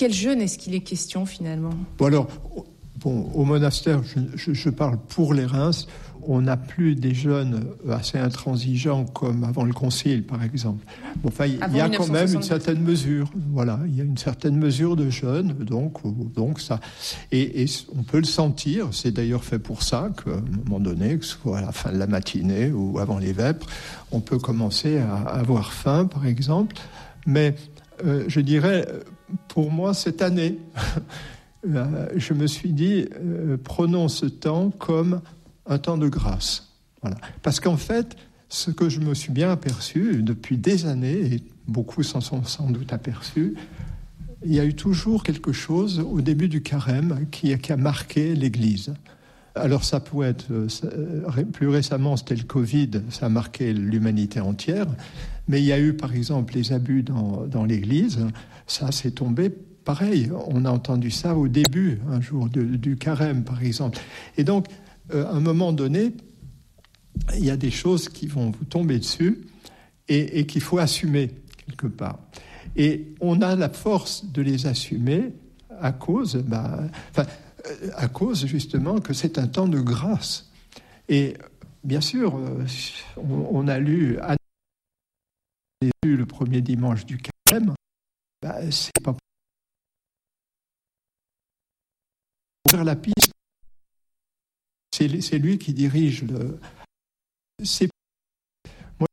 Quel jeûne est-ce qu'il est question finalement ? Au monastère, je parle pour les Reims, on n'a plus des jeûnes assez intransigeants comme avant le Concile, par exemple. Il y a quand même une certaine mesure. Voilà, il y a une certaine mesure de jeûne, donc ça. Et on peut le sentir. C'est d'ailleurs fait pour ça qu'à un moment donné, que ce soit à la fin de la matinée ou avant les vêpres, on peut commencer à avoir faim, par exemple. Mais je dirais, pour moi, cette année, je me suis dit, prenons ce temps comme un temps de grâce. Voilà. Parce qu'en fait, ce que je me suis bien aperçu depuis des années, et beaucoup s'en sont sans doute aperçus, il y a eu toujours quelque chose au début du carême qui a marqué l'Église. Alors ça pouvait être, plus récemment c'était le Covid, ça a marqué l'humanité entière, mais il y a eu par exemple les abus dans l'Église, ça s'est tombé pareil, on a entendu ça au début, un jour du carême par exemple. Et donc, à un moment donné, il y a des choses qui vont vous tomber dessus et qu'il faut assumer quelque part. Et on a la force de les assumer à cause justement que c'est un temps de grâce. Et bien sûr, on a lu le premier dimanche du carême, c'est pas ouvrir la piste. C'est lui qui dirige le. Moi,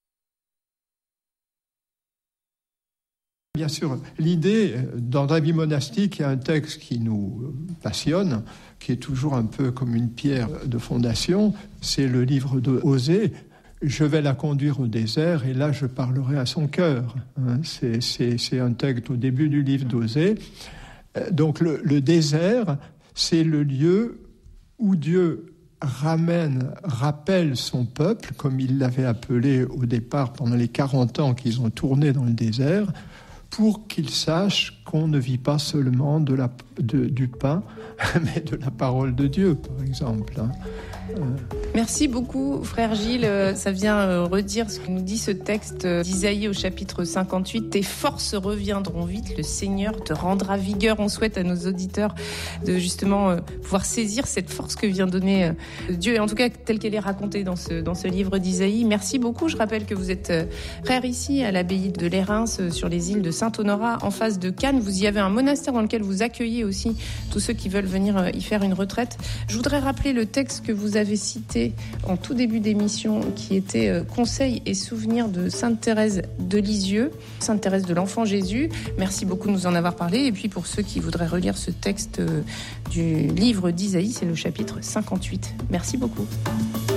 bien sûr, l'idée, dans la vie monastique, il y a un texte qui nous passionne, qui est toujours un peu comme une pierre de fondation, c'est le livre d'Osée. Je vais la conduire au désert et là je parlerai à son cœur. C'est un texte au début du livre d'Osée. Donc le désert, c'est le lieu où Dieu rappelle son peuple, comme il l'avait appelé au départ pendant les 40 ans qu'ils ont tourné dans le désert, pour qu'ils sachent qu'on ne vit pas seulement du pain, mais de la parole de Dieu, par exemple. Merci beaucoup, frère Gilles. Ça vient redire ce que nous dit ce texte d'Isaïe au chapitre 58. Tes forces reviendront vite, le Seigneur te rendra vigueur. On souhaite à nos auditeurs de justement pouvoir saisir cette force que vient donner Dieu, et en tout cas telle qu'elle est racontée dans ce livre d'Isaïe. Merci beaucoup. Je rappelle que vous êtes frère ici à l'abbaye de Lérins, sur les îles de Saint-Honorat, en face de Cannes. Vous y avez un monastère dans lequel vous accueillez aussi tous ceux qui veulent venir y faire une retraite. Je voudrais rappeler le texte que vous avez cité en tout début d'émission, qui était Conseils et souvenirs de Sainte Thérèse de Lisieux, Sainte Thérèse de l'Enfant Jésus. Merci beaucoup de nous en avoir parlé. Et puis pour ceux qui voudraient relire ce texte du livre d'Isaïe, c'est le chapitre 58. Merci beaucoup.